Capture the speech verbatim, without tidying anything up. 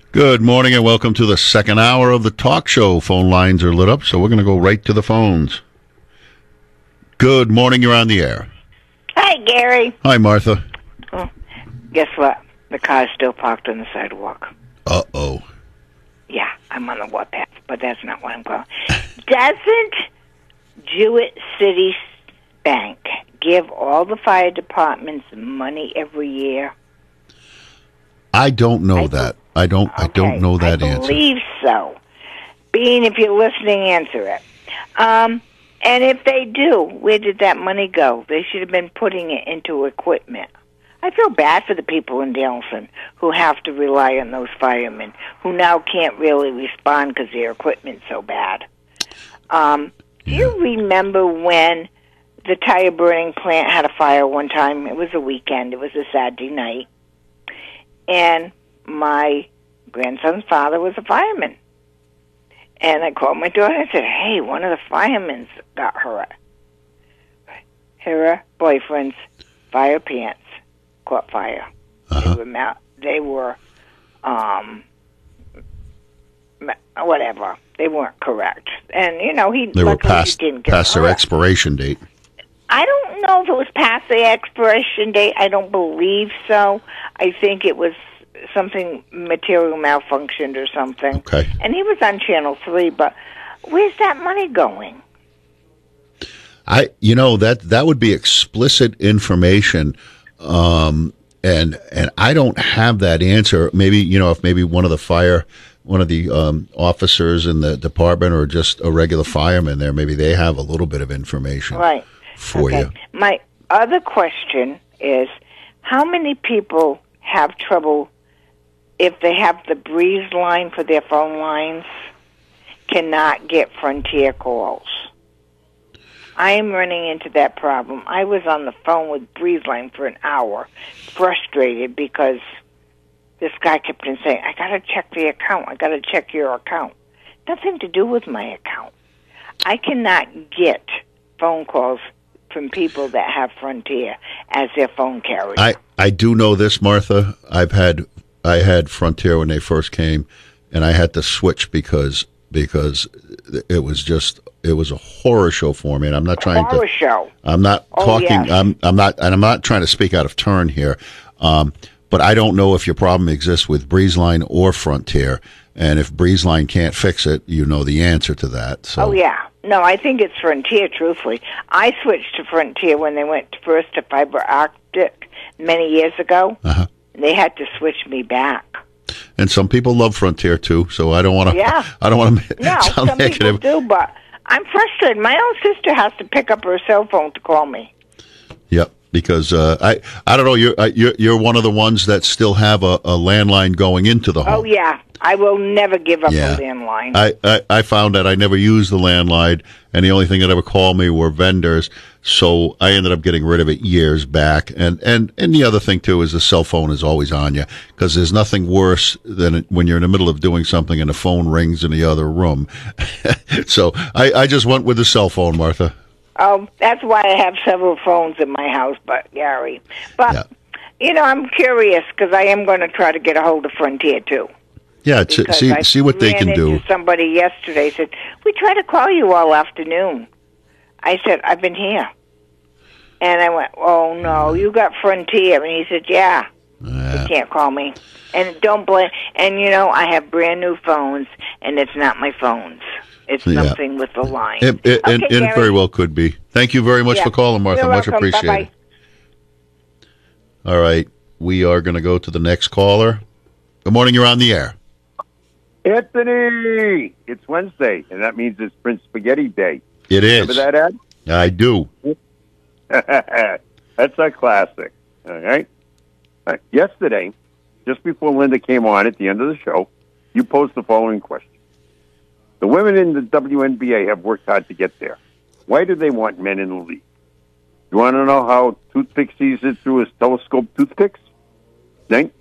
Good morning and welcome to the second hour of the talk show. Phone lines are lit up, so we're going to go right to the phones. Good morning, you're on the air. Hi, Gary. Hi, Martha. Oh, guess what? The car's still parked on the sidewalk. Uh-oh. Yeah, I'm on the warpath, but that's not what I'm going. Doesn't Jewett City Bank give all the fire departments money every year? I don't know I that. I don't. Okay, I don't know that I answer. believe so. Being, if you're listening, answer it. Um, and if they do, where did that money go? They should have been putting it into equipment. I feel bad for the people in Danielson who have to rely on those firemen who now can't really respond because their equipment's so bad. Um, do Yeah. you remember when the tire burning plant had a fire one time? It was a weekend. It was a Saturday night. And my grandson's father was a fireman. And I called my daughter and I said, hey, one of the firemen got hurt. Her boyfriend's fire pants caught fire. Uh-huh. They were, mal- they were um, ma- whatever. They weren't correct. And, you know, he, They were luckily past, he didn't get past their hurt. expiration date. I don't know if it was past the expiration date. I don't believe so. I think it was something material malfunctioned or something. Okay. And he was on Channel three, but where's that money going? I, you know, that that would be explicit information, um, and and I don't have that answer. Maybe, you know, if maybe one of the fire, one of the um, officers in the department, or just a regular fireman there, maybe they have a little bit of information Right. for Okay. you. My other question is, how many people have trouble if they have the Breeze line for their phone lines, cannot get Frontier calls? I am running into that problem. I was on the phone with Breeze line for an hour, frustrated because this guy kept on saying, I got to check the account. I got to check your account. Nothing to do with my account. I cannot get phone calls from people that have Frontier as their phone carrier. I, I do know this, Martha. I've had I had Frontier when they first came, and I had to switch because because it was just it was a horror show for me. And I'm not trying horror to show. I'm not Oh, talking. yes. I'm I'm not and I'm not trying to speak out of turn here. Um, but I don't know if your problem exists with BreezeLine or Frontier. And if BreezeLine can't fix it, you know the answer to that. So. Oh, yeah. No, I think it's Frontier, truthfully. I switched to Frontier when they went first to fiber optic many years ago. Uh-huh. They had to switch me back. And some people love Frontier too, so I don't want to. Yeah. I don't want to No, sound some negative. people do, but I'm frustrated. My own sister has to pick up her cell phone to call me. Yep, because uh, I I don't know. You're uh, you're you're one of the ones that still have a, a landline going into the home. Oh, yeah. I will never give up Yeah. a landline. I, I, I found that I never used the landline, and the only thing that ever called me were vendors. So I ended up getting rid of it years back. And, and, and the other thing, too, is the cell phone is always on you, because there's nothing worse than when you're in the middle of doing something and the phone rings in the other room. So I, I just went with the cell phone, Martha. Oh, that's why I have several phones in my house, but Gary. But, Yeah. you know, I'm curious because I am going to try to get a hold of Frontier, too. Yeah, t- Because see I see what they ran can do. into somebody yesterday said, we tried to call you all afternoon. I said, I've been here. And I went, oh, no, you got Frontier. And he said, yeah, Yeah. you can't call me. And don't blame. And, you know, I have brand new phones, and it's not my phones. It's Yeah. something with the line. It, it, okay, it, it Gary. very well could be. Thank you very much Yeah. for calling, Martha. You're Much welcome. appreciated. Bye-bye. All right. We are going to go to the next caller. Good morning. You're on the air. Anthony, it's Wednesday, and that means it's Prince Spaghetti Day. It is. Remember that ad? I do. That's a classic. All right? All right. Yesterday, just before Linda came on at the end of the show, you posed the following question. The women in the W N B A have worked hard to get there. Why do they want men in the league? You want to know how Toothpick sees it through his telescope toothpicks? Think?